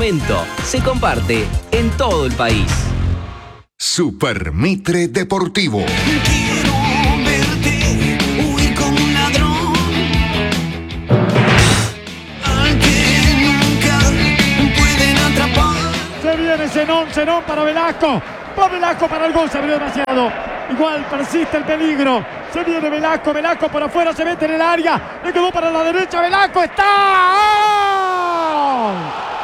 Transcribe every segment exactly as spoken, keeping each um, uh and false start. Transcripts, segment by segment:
momento se comparte en todo el país. Super Mitre Deportivo. Quiero verte huir como un ladrón, al que nunca pueden atrapar. Se viene Zenón, Zenón para Velasco. Va Velasco para el gol, se abrió demasiado. Igual persiste el peligro. Se viene Velasco, Velasco por afuera, se mete en el área. Le quedó para la derecha, Velasco está. ¡Gol!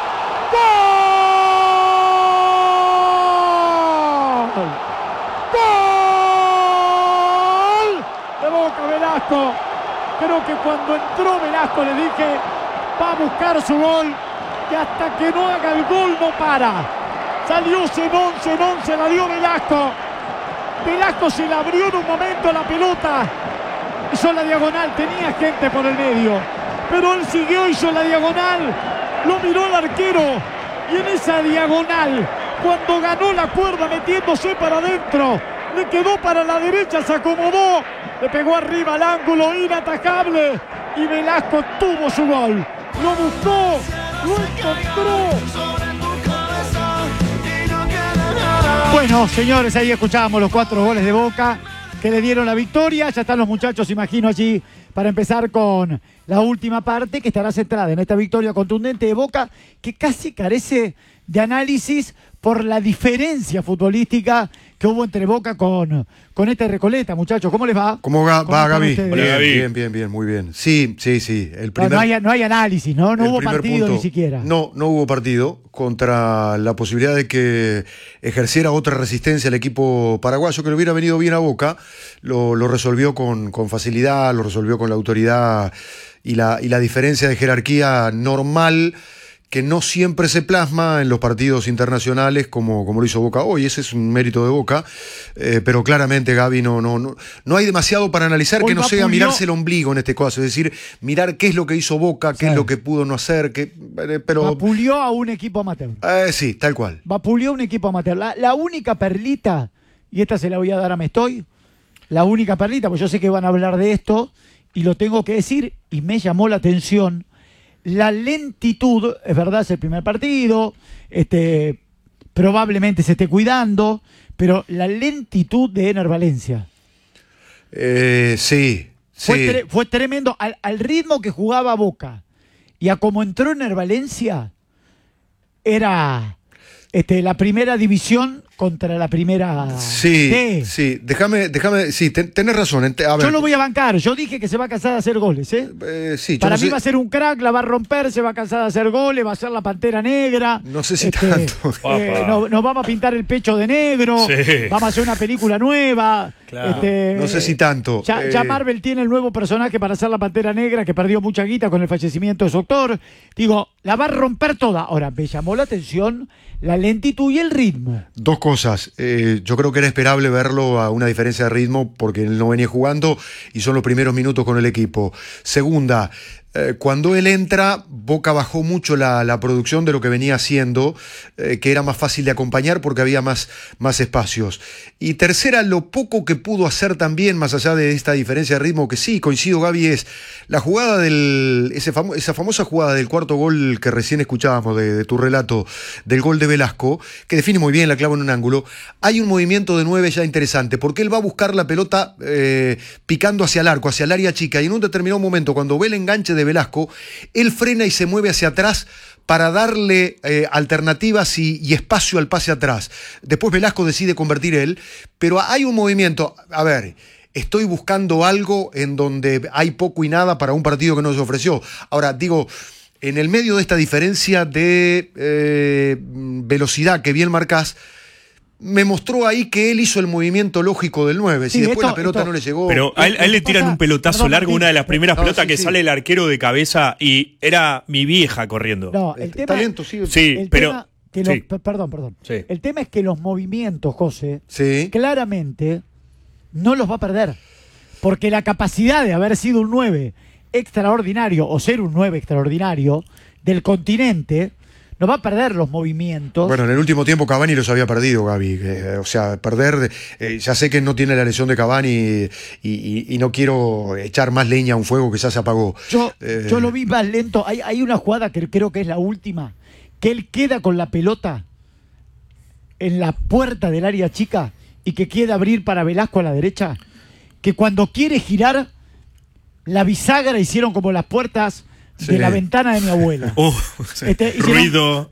¡Gol! ¡Gol! De Boca, Velasco. Creo que cuando entró Velasco le dije, va a buscar su gol, que hasta que no haga el gol no para. Salió Zenón, Zenón se la dio Velasco. Velasco se la abrió en un momento la pelota. Hizo la diagonal, tenía gente por el medio. Pero él siguió, hizo la diagonal. Lo miró el arquero. Y en esa diagonal, cuando ganó la cuerda metiéndose para adentro, le quedó para la derecha, se acomodó. Le pegó arriba al ángulo, inatajable. Y Velasco tuvo su gol. Lo buscó, lo encontró. Bueno, señores, ahí escuchábamos los cuatro goles de Boca que le dieron la victoria. Ya están los muchachos, imagino, allí para empezar con la última parte que estará centrada en esta victoria contundente de Boca, que casi carece de análisis por la diferencia futbolística que hubo entre Boca con, con esta Recoleta. Muchachos, ¿cómo les va? ¿Cómo va, ¿Cómo va están Gaby? ustedes? Bien, Gaby. bien, bien, bien, muy bien. Sí, sí, sí. El primer, no, no, hay, no hay análisis, ¿no? No el hubo primer partido punto, ni siquiera. No, no hubo partido contra la posibilidad de que ejerciera otra resistencia el equipo paraguayo, que le hubiera venido bien a Boca. Lo, lo resolvió con, con facilidad, lo resolvió con la autoridad y la, y la diferencia de jerarquía normal que no siempre se plasma en los partidos internacionales como, como lo hizo Boca hoy. Ese es un mérito de Boca, eh, pero claramente, Gaby, no, no, no, no hay demasiado para analizar Hoy que no sea vapuleó. mirarse el ombligo en este caso, es decir, mirar qué es lo que hizo Boca, qué Sí. es lo que pudo no hacer, qué, eh, pero Vapuleó a un equipo amateur. eh, sí, tal cual. Vapuleó a un equipo amateur. La, la única perlita, y esta se la voy a dar a Mestoy, la única perlita, pues yo sé que van a hablar de esto, y lo tengo que decir, y me llamó la atención, la lentitud, es verdad, es el primer partido, este, probablemente se esté cuidando, pero la lentitud de Ener Valencia. Eh, sí, Fue, sí. tre- fue tremendo al, al ritmo que jugaba Boca y a como entró Ener Valencia, era este, la primera división contra la primera Sí, D. sí, déjame, déjame, sí, ten- tenés razón. ent- A ver, Yo lo voy a bancar, yo dije que se va a cansar de hacer goles, ¿eh? eh, sí, yo Para no mí sé- va a ser un crack, la va a romper, se va a cansar de hacer goles, va a ser la Pantera Negra. No sé si Este, tanto. eh, Papá. no- nos vamos a pintar el pecho de negro, Sí. vamos a hacer una película nueva. Claro. Este, No sé si tanto. Ya, eh, ya Marvel tiene el nuevo personaje para hacer la Pantera Negra, que perdió mucha guita con el fallecimiento de su actor. Digo, la va a romper toda. Ahora, me llamó la atención la lentitud y el ritmo. Dos cosas. Eh, yo creo que era esperable verlo a una diferencia de ritmo porque él no venía jugando y son los primeros minutos con el equipo. Segunda, eh, cuando él entra, Boca bajó mucho la, la producción de lo que venía haciendo, eh, que era más fácil de acompañar porque había más, más espacios. Y tercera, lo poco que pudo hacer también, más allá de esta diferencia de ritmo, que sí, coincido, Gaby, es la jugada del, ese famo- esa famosa jugada del cuarto gol que recién escuchábamos de, de tu relato, del gol de Velasco, que define muy bien, la clava en un ángulo. Hay un movimiento de nueve ya interesante, porque él va a buscar la pelota eh, picando hacia el arco, hacia el área chica, y en un determinado momento, cuando ve el enganche de Velasco, él frena y se mueve hacia atrás para darle eh, alternativas y, y espacio al pase atrás. Después Velasco decide convertir él, pero hay un movimiento, a ver, estoy buscando algo en donde hay poco y nada para un partido que no se ofreció. Ahora, digo, en el medio de esta diferencia de eh, velocidad que bien marcás, me mostró ahí que él hizo el movimiento lógico del nueve. Si Sí, después esto- la pelota esto- no le llegó. Pero a él, a él le tiran un pelotazo Perdón, largo, Martín. una de las primeras No, pelotas sí, que sí. sale el arquero de cabeza y era mi vieja corriendo. No, el Está tema, lento, sí. Sí, el pero... tema que los- sí. per- perdón, perdón. Sí. El tema es que los movimientos, José, Sí. claramente no los va a perder. Porque la capacidad de haber sido un nueve extraordinario o ser un nueve extraordinario del continente no va a perder los movimientos. Bueno, en el último tiempo Cavani los había perdido, Gaby. Eh, o sea, perder. Eh, ya sé que no tiene la lesión de Cavani y, y, y no quiero echar más leña a un fuego que ya se apagó. Yo, Eh, yo lo vi más lento. Hay, hay una jugada que creo que es la última, que él queda con la pelota en la puerta del área chica y que quiere abrir para Velasco a la derecha, que cuando quiere girar, la bisagra hicieron como las puertas Sí. de la ventana de mi abuela. Uh, sí. Este, hicieron- Ruido.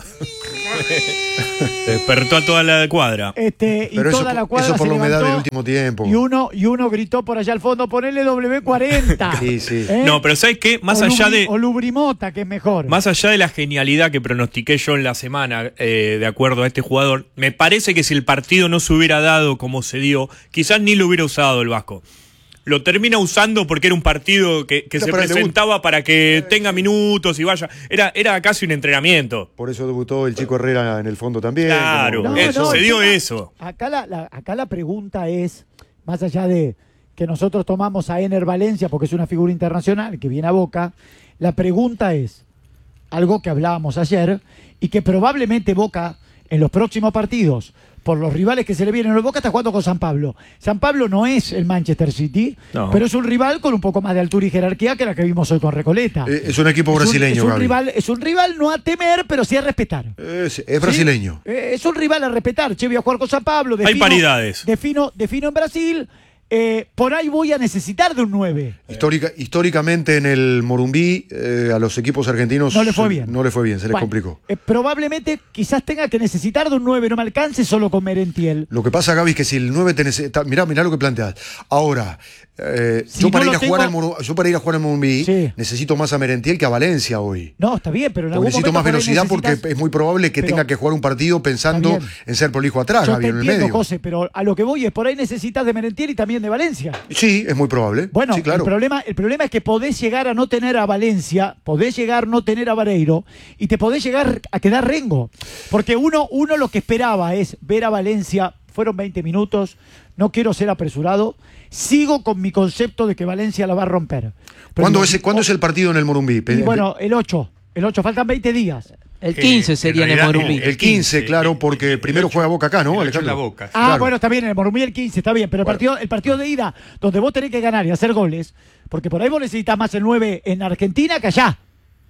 Despertó a toda la cuadra. Este, y Pero eso, toda la cuadra eso por se la humedad levantó, del último tiempo. y uno, y uno gritó por allá al fondo, ponele doble cuarenta. Sí, sí. ¿Eh? No, pero ¿sabes qué? Más O allá Lubri- de. O Lubrimota, que es mejor. Más allá de la genialidad que pronostiqué yo en la semana, eh, de acuerdo a este jugador, me parece que si el partido no se hubiera dado como se dio, quizás ni lo hubiera usado el Vasco. Lo termina usando porque era un partido que, que No, se para el presentaba para que tenga minutos y vaya. Era, era casi un entrenamiento. Por eso debutó el Chico Herrera en el fondo también. Claro, como- No, eso, no, se el dio tema- eso. Acá la, la- acá la pregunta es, más allá de que nosotros tomamos a Ener Valencia porque es una figura internacional que viene a Boca, la pregunta es algo que hablábamos ayer y que probablemente Boca en los próximos partidos, por los rivales que se le vienen, Boca está jugando con San Pablo. San Pablo no es el Manchester City, No. pero es un rival con un poco más de altura y jerarquía que la que vimos hoy con Recoleta. Eh, es un equipo Es un- brasileño, es un, Gaby. rival, es un rival no a temer, pero sí a respetar. Es, es brasileño. ¿Sí? Eh, es un rival a respetar. Che, voy a jugar con San Pablo. Hay paridades. Defino, defino en Brasil. Eh, por ahí voy a necesitar de un nueve. Histórica, históricamente en el Morumbí, eh, a los equipos argentinos No le fue bien. No le fue bien, se les Bueno, complicó. eh, probablemente quizás tenga que necesitar de un nueve. No me alcance solo con Merentiel. Lo que pasa, Gaby, es que si el nueve te necesita. Mirá, mirá lo que planteas. Ahora, eh, Si yo, para no ir a lo jugar tengo- al Moru- yo para ir a jugar al Morumbí Sí. necesito más a Merentiel que a Valencia hoy. No, está bien, pero en Porque algún necesito momento más por ahí velocidad porque necesitas- es muy probable que Pero- tenga que jugar un partido pensando Está bien. en ser prolijo atrás, Yo Gaby, te en el entiendo, medio. José, pero a lo que voy es por ahí necesitas de Merentiel y también de Valencia. Sí, es muy probable. Bueno, sí, claro. el, problema, el problema es que podés llegar a no tener a Valencia, podés llegar a no tener a Vareiro y te podés llegar a quedar Rengo. Porque uno, uno lo que esperaba es ver a Valencia, fueron veinte minutos, no quiero ser apresurado, sigo con mi concepto de que Valencia la va a romper. Pero ¿Cuándo, digo, es, ¿cuándo es el partido en el Morumbí? y bueno, el ocho, el ocho, faltan veinte días. El quince Eh, sería en en el realidad, Morumbí. El quince, claro, porque primero juega Boca acá, ¿no, el ocho Alejandro? en la Boca. Ah, Claro. bueno, está bien, en el Morumbí el quince, está bien, pero el, Bueno. partido, el partido de ida, donde vos tenés que ganar y hacer goles, porque por ahí vos necesitas más el nueve en Argentina que allá.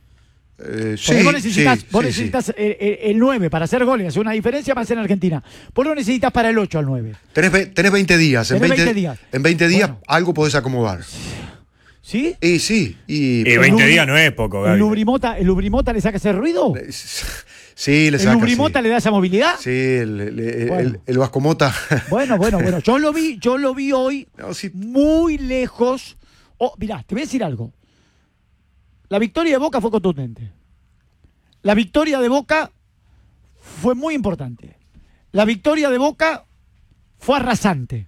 Eh, Por ahí sí, vos necesitas, sí, vos sí, necesitas el, el- el nueve para hacer goles, hace una diferencia más en Argentina. Vos lo necesitas para el ocho al nueve. sí. Tenés, ve- tenés veinte días. En Tenés veinte, veinte días. En veinte días Bueno. algo podés acomodar. ¿Sí? Y sí. Y, Y El veinte Lubri- días no es poco, ¿El Gaby. Lubrimota, el Lubrimota le saca ese ruido? Sí, le ¿El saca. Lubrimota sí. le da esa movilidad? Sí, el, el, el- Bueno. el- el Vascomota. Bueno, bueno, bueno. Yo lo vi, yo lo vi hoy No, sí. muy lejos. Oh, mirá, te voy a decir algo. La victoria de Boca fue contundente. La victoria de Boca fue muy importante. La victoria de Boca fue arrasante.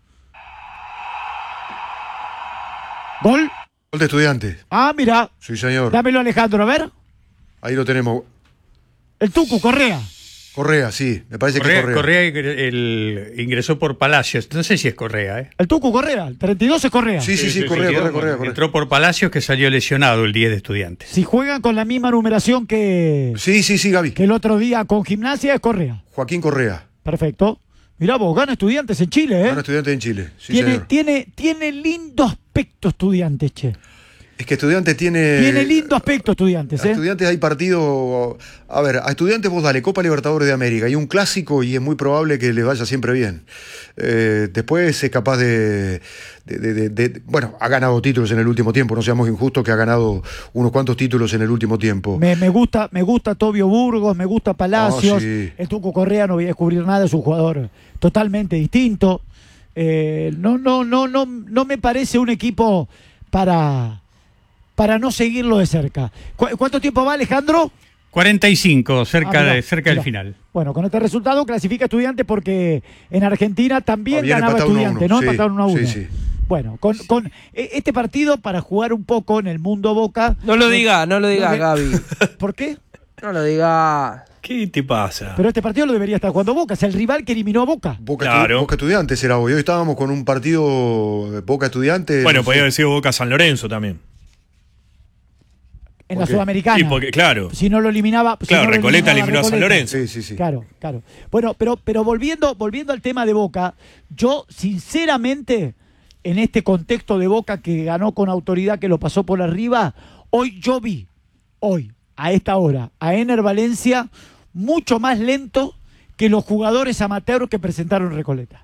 Gol. Gol de Estudiantes. Ah, mira. Sí, señor. Dámelo, Alejandro, a ver. Ahí lo tenemos. El Tucu, Correa. Correa, sí. Me parece Correa, que Correa. Correa ingre- el- ingresó por Palacios. No sé si es Correa, ¿eh? El Tucu Correa. El treinta y dos es Correa. Sí, sí, sí, Correa, Correa, Correa, Correa. Entró por Palacios, que salió lesionado el diez de Estudiantes. Si juegan con la misma numeración que, Sí, sí, sí, Gaby. que el otro día con Gimnasia, es Correa. Joaquín Correa. Perfecto. Mirá vos, gana Estudiantes en Chile, ¿eh? Gran estudiante en Chile. Sí, tiene, señor. tiene, tiene lindo aspecto Estudiantes, che. Es que Estudiantes tiene. Tiene lindo aspecto Estudiantes, A ¿eh? Estudiantes hay partido. A ver, a Estudiantes vos dale Copa Libertadores de América y un clásico y es muy probable que le vaya siempre bien. Eh, después es capaz de, de, de- de- de- Bueno, ha ganado títulos en el último tiempo, no seamos injustos que ha ganado unos cuantos títulos en el último tiempo. Me, me gusta, me gusta Tobio Burgos, me gusta Palacios. Ah, sí. El Tucu Correa no voy a descubrir nada, es un jugador totalmente distinto. Eh, no, no, no, no, no me parece un equipo para, para no seguirlo de cerca. ¿Cu- ¿Cuánto tiempo va, Alejandro? cuarenta y cinco, cerca, Ah, mirá, de, cerca del mirá. final. Bueno, con este resultado clasifica Estudiantes porque en Argentina también Habían ganaba empatado uno a Estudiantes, uno, ¿no? sí, Empataron uno a uno. sí, sí. Bueno, con, con eh, este partido para jugar un poco en el mundo Boca. No lo diga, no lo diga, de- Gaby. ¿Por qué? No lo diga. ¿Qué te pasa? Pero este partido lo debería estar jugando Boca, es el rival que eliminó a Boca. Boca, Claro. Estu- Boca Estudiantes era hoy. Hoy estábamos con un partido Boca Estudiantes. Bueno, no sé. podía haber sido Boca San Lorenzo también. En ¿Por la qué? Sudamericana. Sí, porque, claro. Si no lo eliminaba. si Claro, no lo Recoleta eliminaba eliminó a San Recoleta. Lorenzo. Sí, sí, sí. Claro, claro. Bueno, pero, pero volviendo, volviendo al tema de Boca, yo sinceramente, en este contexto de Boca que ganó con autoridad, que lo pasó por arriba, hoy yo vi, hoy, a esta hora, a Ener Valencia mucho más lento que los jugadores amateurs que presentaron Recoleta.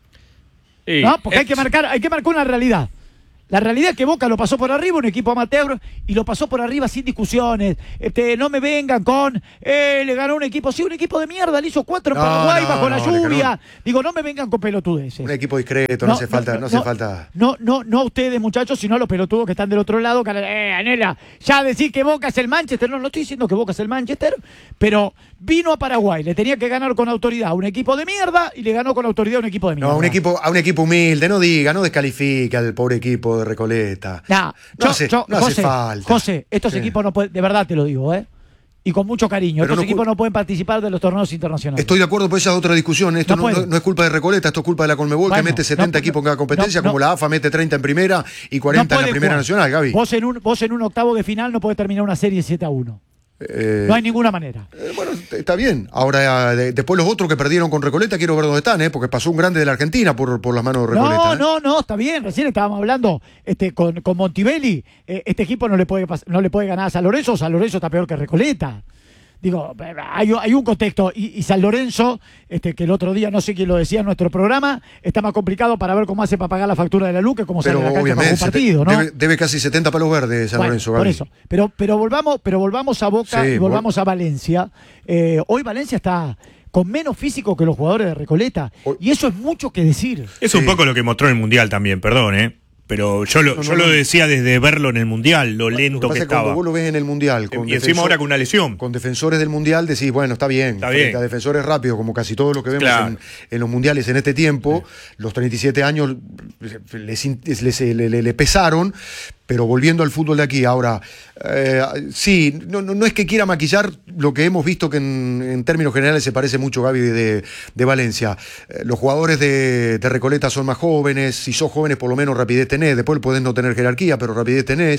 Sí. ¿No? Porque Eh, hay que marcar, hay que marcar una realidad. La realidad es que Boca lo pasó por arriba, un equipo amateur, y lo pasó por arriba sin discusiones. Este, no me vengan con, eh, le ganó un equipo, sí, un equipo de mierda, le hizo cuatro en No, Paraguay no, bajo la no, le lluvia. ganó. Digo, no me vengan con pelotudeces. Un equipo discreto, no, hace falta, no, hace falta. No, no, no a ustedes, muchachos, sino a los pelotudos que están del otro lado. Que, eh, Anela, ya decir que Boca es el Manchester. No, no estoy diciendo que Boca es el Manchester, pero vino a Paraguay, le tenía que ganar con autoridad a un equipo de mierda y le ganó con autoridad a un equipo de mierda. No, a un equipo, a un equipo humilde, no diga, no descalifica al pobre equipo de Recoleta. Nah, No yo- hace- yo- no hace José, falta. José, estos Sí. equipos no pueden, de verdad te lo digo, ¿eh? Y con mucho cariño, Pero estos no equipos cu- no pueden participar de los torneos internacionales. Estoy de acuerdo, pero esa es otra discusión. Esto No no, no- puede. no es culpa de Recoleta, esto es culpa de la Conmebol, Bueno, que mete setenta no, equipos en cada competencia, no, como no. la A F A mete treinta en primera y No cuarenta en la pueden primera jugar. nacional, Gaby. Vos en, un, vos en un octavo de final no podés terminar una serie siete a uno. Eh, No hay ninguna manera. eh, bueno, está bien. Ahora, de- después los otros que perdieron con Recoleta, quiero ver dónde están, ¿eh? Porque pasó un grande de la Argentina por, por las manos de Recoleta. No, ¿eh? no, no, está bien. Recién estábamos hablando este, con, con Montibelli. Eh, este equipo no le, puede pas- no le puede ganar a San Lorenzo. San Lorenzo está peor que Recoleta. Digo, hay, hay un contexto. Y, y San Lorenzo, este, que el otro día, no sé quién lo decía en nuestro programa, está más complicado para ver cómo hace para pagar la factura de la luz que cómo Pero sale la cancha para obviamente, un partido, ¿no? debe, debe casi setenta palos verdes San Bueno, Lorenzo, por Gaby. eso. Pero, pero, volvamos, pero volvamos a Boca Sí, y vol- volvamos a Valencia. Eh, hoy Valencia está con menos físico que los jugadores de Recoleta. Hoy- Y eso es mucho que decir. Es Sí. un poco lo que mostró en el Mundial también, perdón, ¿eh? Pero yo lo, No, no, yo lo no. decía desde verlo en el Mundial, lo Lo lento que que pasa es que cuando estaba. vos lo ves en el Mundial. Con Y encima ahora con una lesión. Con defensores del Mundial decís, bueno, está bien. Está frente bien. a defensores rápidos, como casi todos los que vemos Claro. en, en los Mundiales en este tiempo, los treinta y siete años les, in- les- le, le- le pesaron. Pero volviendo al fútbol de aquí, ahora, eh, sí, no, no, no es que quiera maquillar lo que hemos visto que en, en términos generales se parece mucho, Gaby, de, de Valencia. Eh, los jugadores de, de Recoleta son más jóvenes, si sos jóvenes por lo menos rapidez tenés, después podés no tener jerarquía, pero rapidez tenés.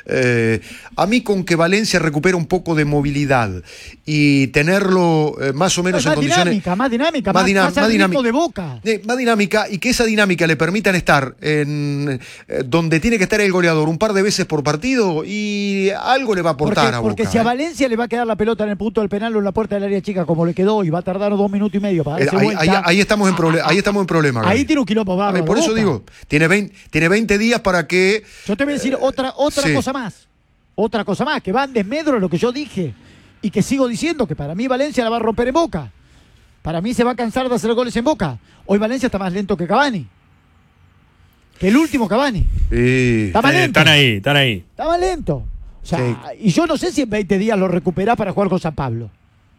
Eh, a mí con que Valencia recupere un poco de movilidad y tenerlo eh, más o menos más en condiciones... dinámica, más dinámica, más, dinam- más al más ritmo dinámica. de Boca. Eh, más dinámica y que esa dinámica le permitan estar en eh, donde tiene que estar el goleador un par de veces por partido y algo le va a aportar Porque, a porque Boca. si a ¿eh? Valencia le va a quedar la pelota en el punto del penal o en la puerta del área chica como le quedó y va a tardar dos minutos y medio para Eh, darse ahí, vuelta, ahí- ahí estamos en proble- ahí estamos en problema. ahí Gaby. tiene un quilombo bárbaro. Ay, por eso Boca. digo, tiene veinte, tiene veinte días para que... Yo te voy a decir otra, otra sí. cosa más. Otra cosa más, que va en desmedro de lo que yo dije y que sigo diciendo que para mí Valencia la va a romper en Boca. Para mí se va a cansar de hacer goles en Boca. Hoy Valencia está más lento que Cavani. Que el último Cavani. Sí. Está más Eh, lento. están ahí, están ahí. Está más lento. O sea, y yo no sé si en veinte días lo recuperá para jugar con San Pablo.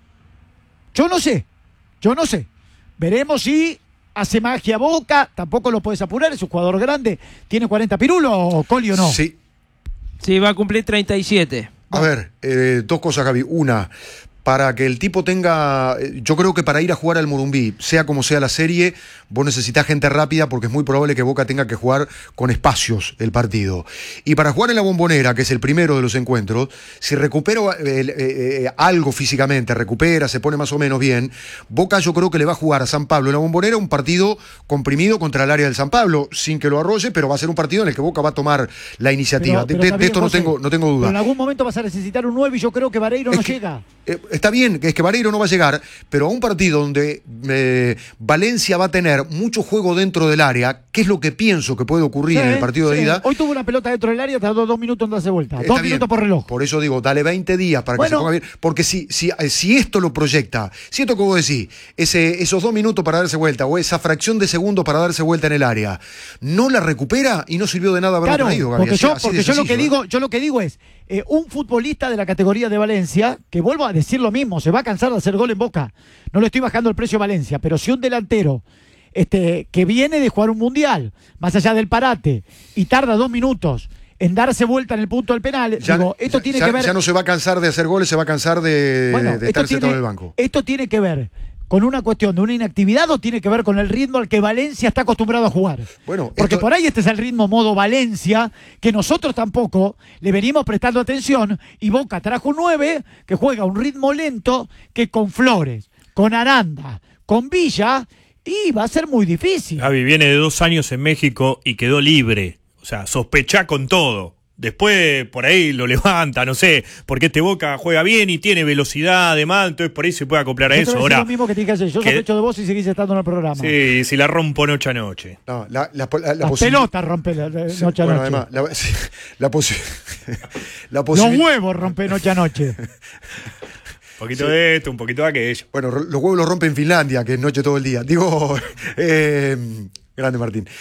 Yo no sé. Yo no sé. Veremos si hace magia Boca. Tampoco lo puedes apurar. Es un jugador grande. ¿Tiene cuarenta pirulos, Coli, o no? Sí. Sí, va a cumplir treinta y siete. A ver, eh, dos cosas, Gaby. Una, para que el tipo tenga... eh, Yo creo que para ir a jugar al Morumbí, sea como sea la serie, vos necesitas gente rápida porque es muy probable que Boca tenga que jugar con espacios el partido. Y para jugar en la Bombonera, que es el primero de los encuentros, si recupera eh, eh, eh, algo físicamente, recupera, se pone más o menos bien, Boca yo creo que le va a jugar a San Pablo en la Bombonera un partido comprimido contra el área del San Pablo, sin que lo arrolle, pero va a ser un partido en el que Boca va a tomar la iniciativa. Pero- pero de, de- está de bien, esto no José. tengo, no tengo duda. Pero en algún momento vas a necesitar un nueve y yo creo que Vareiro Es no que- llega. Eh, está bien, que es que Vareiro no va a llegar, pero a un partido donde eh, Valencia va a tener mucho juego dentro del área, que es lo que pienso que puede ocurrir Sí, en el partido de sí. ida. Hoy tuvo una pelota dentro del área, tardó dos minutos en darse vuelta. Está Dos bien. minutos por reloj. Por eso digo, dale veinte días para que Bueno. se ponga bien. Porque si, si, eh, si esto lo proyecta, si esto que vos decís, ese, esos dos minutos para darse vuelta o esa fracción de segundo para darse vuelta en el área, no la recupera y no sirvió de nada haberlo Claro, traído, Gaby. porque Así- yo, así porque de yo lo que sencillo, ¿eh? digo, yo lo que digo es eh, un futbolista de la categoría de Valencia, que vuelvo a decir lo mismo, se va a cansar de hacer gol en Boca. No le estoy bajando el precio a Valencia, pero si un delantero este, que viene de jugar un mundial, más allá del parate, y tarda dos minutos en darse vuelta en el punto del penal, Ya, digo, esto ya- tiene ya- que ver. ya no se va a cansar de hacer goles, se va a cansar de, Bueno, de esto estar sentado tiene, en el banco. esto tiene que ver con una cuestión de una inactividad o tiene que ver con el ritmo al que Valencia está acostumbrado a jugar? Bueno, porque esto- por ahí este es el ritmo modo Valencia, que nosotros tampoco le venimos prestando atención, y Boca trajo un nueve que juega un ritmo lento que con Flores, con Aranda, con Villa, y va a ser muy difícil. Gaby viene de dos años en México y quedó libre. O sea, sospechá con todo. Después por ahí lo levanta, no sé, porque este Boca juega bien y tiene velocidad además, entonces por ahí se puede acoplar a Yo te eso. voy a decir Ahora, lo mismo que te dije ayer. Yo que- sospecho de vos y seguís estando en el programa. sí, si la rompo noche a noche. No, la, la, la, la Las posi- pelotas rompe la, la- Sí, noche a bueno, noche. además, la, sí, la, posi- la Los posibilidad. huevos rompe noche a noche. Un poquito de esto, un poquito de aquello. Bueno, ro- los huevos los rompe en Finlandia, que es noche todo el día. Digo, eh, grande Martín.